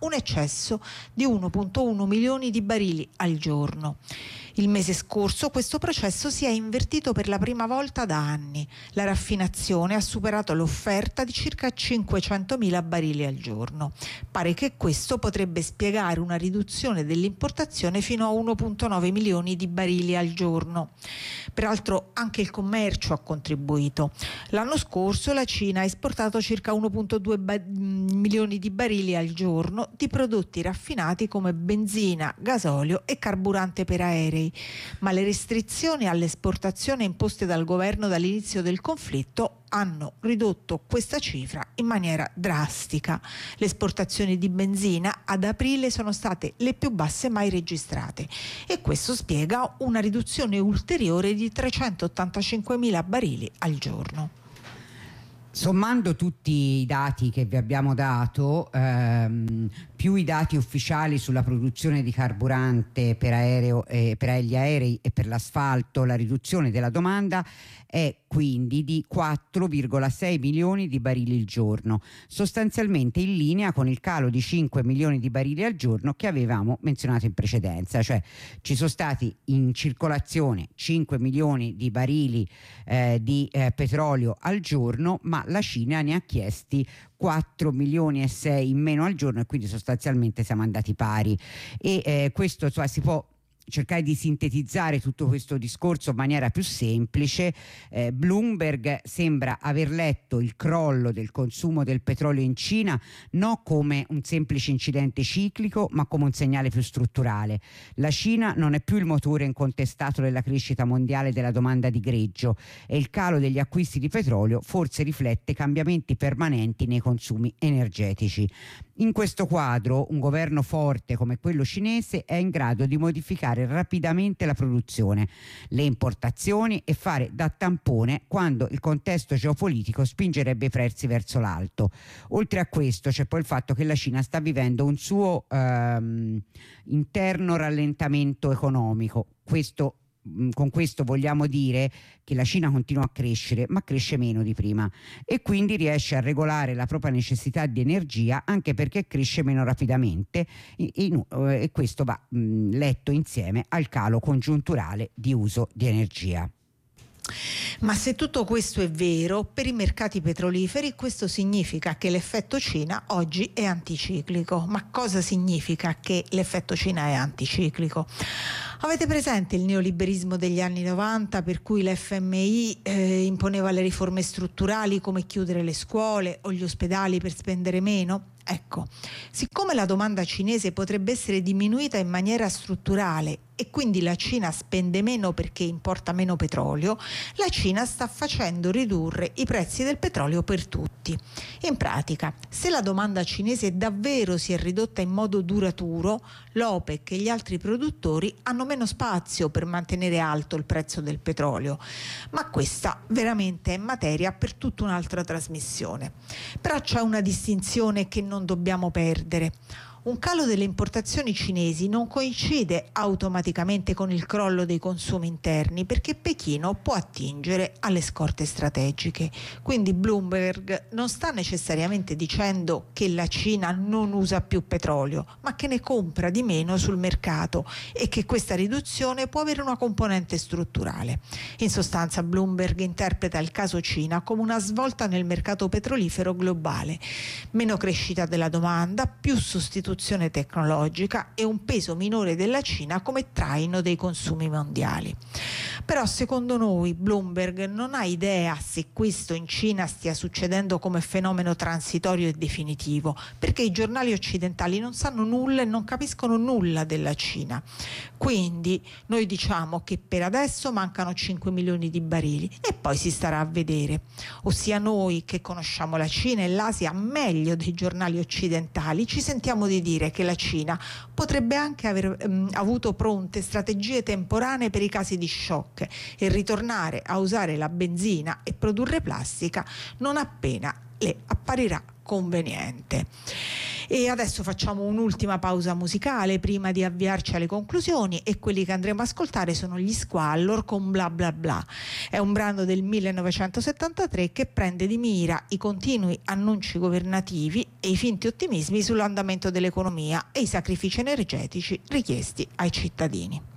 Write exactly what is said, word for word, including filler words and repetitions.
un eccesso di uno virgola uno milioni di barili al giorno. Il mese scorso questo processo si è invertito per la prima volta da anni. La raffinazione ha superato l'offerta di circa cinquecentomila barili al giorno. Pare che questo potrebbe spiegare una riduzione dell'importazione fino a uno virgola nove milioni di barili al giorno. Peraltro anche il commercio ha contribuito. L'anno scorso la Cina ha esportato circa uno virgola due ba- milioni di barili al giorno di prodotti raffinati come benzina, gasolio e carburante per aerei. Ma le restrizioni all'esportazione imposte dal governo dall'inizio del conflitto hanno ridotto questa cifra in maniera drastica. Le esportazioni di benzina ad aprile sono state le più basse mai registrate e questo spiega una riduzione ulteriore di trecentottantacinquemila barili al giorno. Sommando tutti i dati che vi abbiamo dato, ehm, più i dati ufficiali sulla produzione di carburante per, aereo, eh, per gli aerei e per l'asfalto, la riduzione della domanda è quindi di quattro virgola sei milioni di barili al giorno, sostanzialmente in linea con il calo di cinque milioni di barili al giorno che avevamo menzionato in precedenza. Cioè ci sono stati in circolazione cinque milioni di barili eh, di eh, petrolio al giorno, ma la Cina ne ha chiesti quattro milioni e sei in meno al giorno e quindi sostanzialmente siamo andati pari. E eh, questo cioè, si può cercare di sintetizzare tutto questo discorso in maniera più semplice. eh, Bloomberg sembra aver letto il crollo del consumo del petrolio in Cina non come un semplice incidente ciclico ma come un segnale più strutturale. La Cina non è più il motore incontestato della crescita mondiale della domanda di greggio e il calo degli acquisti di petrolio forse riflette cambiamenti permanenti nei consumi energetici. In questo quadro un governo forte come quello cinese è in grado di modificare rapidamente la produzione, le importazioni e fare da tampone quando il contesto geopolitico spingerebbe i prezzi verso l'alto. Oltre a questo c'è poi il fatto che la Cina sta vivendo un suo ehm, interno rallentamento economico. Questo Con questo vogliamo dire che la Cina continua a crescere, ma cresce meno di prima e quindi riesce a regolare la propria necessità di energia anche perché cresce meno rapidamente e, e questo va mh, letto insieme al calo congiunturale di uso di energia. Ma se tutto questo è vero, per i mercati petroliferi questo significa che l'effetto Cina oggi è anticiclico. Ma cosa significa che l'effetto Cina è anticiclico? Avete presente il neoliberismo degli anni novanta per cui l'F M I eh, imponeva le riforme strutturali come chiudere le scuole o gli ospedali per spendere meno? Ecco, siccome la domanda cinese potrebbe essere diminuita in maniera strutturale e quindi la Cina spende meno perché importa meno petrolio, la Cina sta facendo ridurre i prezzi del petrolio per tutti. In pratica, se la domanda cinese davvero si è ridotta in modo duraturo, l'OPEC e gli altri produttori hanno meno spazio per mantenere alto il prezzo del petrolio. Ma questa veramente è materia per tutta un'altra trasmissione. Però c'è una distinzione che non dobbiamo perdere. Un calo delle importazioni cinesi non coincide automaticamente con il crollo dei consumi interni perché Pechino può attingere alle scorte strategiche. Quindi Bloomberg non sta necessariamente dicendo che la Cina non usa più petrolio, ma che ne compra di meno sul mercato e che questa riduzione può avere una componente strutturale. In sostanza Bloomberg interpreta il caso Cina come una svolta nel mercato petrolifero globale. Meno crescita della domanda, più sostituzione tecnologica e un peso minore della Cina come traino dei consumi mondiali. Però secondo noi Bloomberg non ha idea se questo in Cina stia succedendo come fenomeno transitorio e definitivo, perché i giornali occidentali non sanno nulla e non capiscono nulla della Cina. Quindi noi diciamo che per adesso mancano cinque milioni di barili e poi si starà a vedere. Ossia noi che conosciamo la Cina e l'Asia meglio dei giornali occidentali ci sentiamo di dire che la Cina potrebbe anche aver um, avuto pronte strategie temporanee per i casi di shock e ritornare a usare la benzina e produrre plastica non appena le apparirà conveniente. E adesso facciamo un'ultima pausa musicale prima di avviarci alle conclusioni, e quelli che andremo a ascoltare sono gli Squallor con Bla Bla Bla. È un brano del millenovecentosettantatré che prende di mira i continui annunci governativi e i finti ottimismi sull'andamento dell'economia e i sacrifici energetici richiesti ai cittadini.